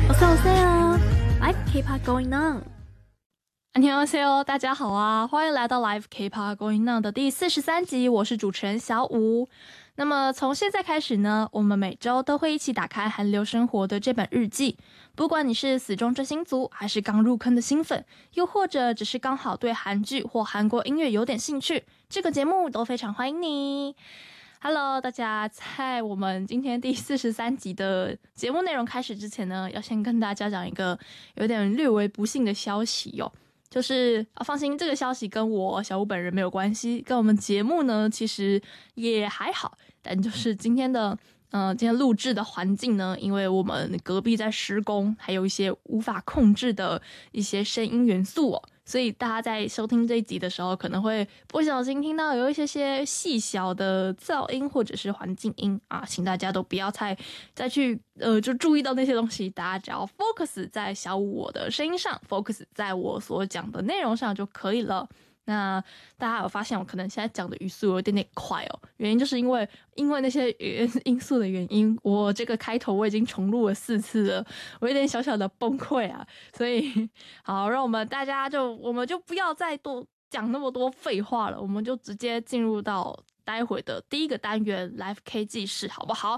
어서오세요. Live K-pop going on. 안녕하세요，大家好啊，欢迎来到 Live K-pop Going On 的第43集，我是主持人小五。那么从现在开始呢，我们每周都会一起打开韩流生活的这本日记。不管你是死忠追星族，还是刚入坑的新粉，又或者只是刚好对韩剧或韩国音乐有点兴趣，这个节目都非常欢迎你。Hello， 大家，在我们今天第43集的节目内容开始之前呢，要先跟大家讲一个有点略为不幸的消息哦。就是放心，这个消息跟我小五本人没有关系，跟我们节目呢其实也还好，但就是今天录制的环境呢，因为我们隔壁在施工，还有一些无法控制的一些声音元素哦，所以大家在收听这一集的时候，可能会不小心听到有一些细小的噪音或者是环境音啊，请大家都不要再去就注意到那些东西，大家只要 focus 在小五我的声音上 ，focus 在我所讲的内容上就可以了。那大家有发现我可能现在讲的语速有一点点快哦，原因就是因为那些语言因素的原因，我这个开头我已经重录了4次了，我有点小小的崩溃啊，所以好，让我们就不要再多讲那么多废话了，我们就直接进入到待会的第一个单元 Live K 记事，好不好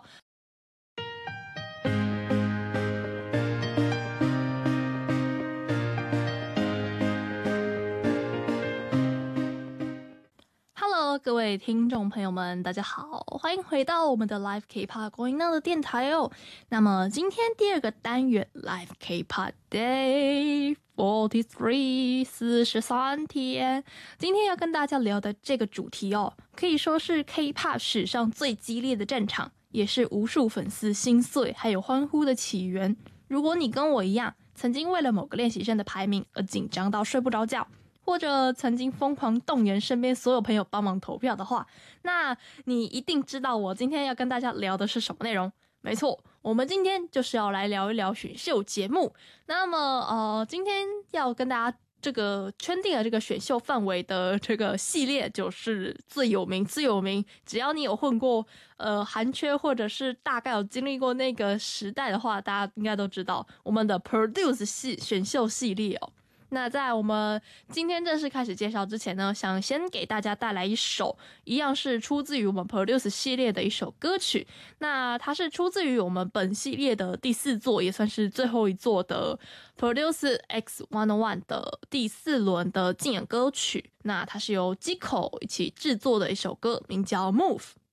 ？Hello， 各位听众朋友们，大家好，欢迎回到我们的 Live K-pop Going On 的电台哦。那么今天第二个单元 Live K-pop Day 43 43天，今天要跟大家聊的这个主题哦，可以说是 K-pop 史上最激烈的战场，也是无数粉丝心碎还有欢呼的起源。如果你跟我一样，曾经为了某个练习生的排名而紧张到睡不着觉，或者曾经疯狂动员身边所有朋友帮忙投票的话，那你一定知道我今天要跟大家聊的是什么内容。没错，我们今天就是要来聊一聊选秀节目。那么今天要跟大家这个圈定的这个选秀范围的这个系列，就是最有名，只要你有混过韩圈，或者是大概有经历过那个时代的话，大家应该都知道我们的 Produce 选秀系列哦。那在我们今天正式开始介绍之前呢，想先给大家带来一首一样是出自于我们 Produce 系列的一首歌曲。那它是出自于我们本系列的第4作，也算是最后一作的 Produce X101 的第4轮的竞演歌曲。那它是由 Zico 一起制作的一首歌，名叫 Move。